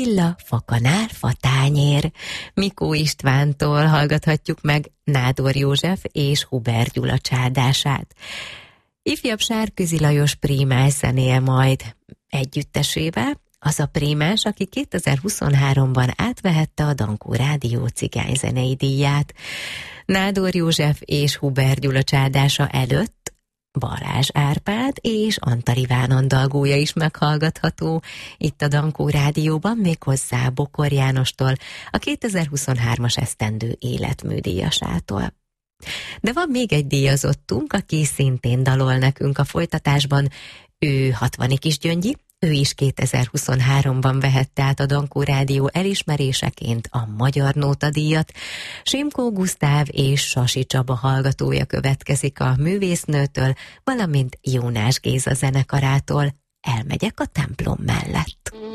Attila, fakanál, fatányér. Mikó Istvántól hallgathatjuk meg Nádor József és Huber Gyula csárdását. Ifjabb Sárközi Lajos prímás zenéje majd együttesével, az a prímás, aki 2023-ban átvehette a Dankó Rádió cigányzenei díját. Nádor József és Huber Gyula csárdása előtt Balázs Árpád és Antal Iván andalgója is meghallgatható itt a Dankó Rádióban, méghozzá Bokor Jánostól, a 2023-as esztendő életműdíjasától. De van még egy díjazottunk, aki szintén dalol nekünk a folytatásban, ő 60 Kisgyöngyi, ő is 2023-ban vehette át a Dankó Rádió elismeréseként a Magyar Nóta díjat. Simkó Gusztáv és Sasi Csaba hallgatója következik a művésznőtől, valamint Jónás Géza zenekarától. Elmegyek a templom mellett.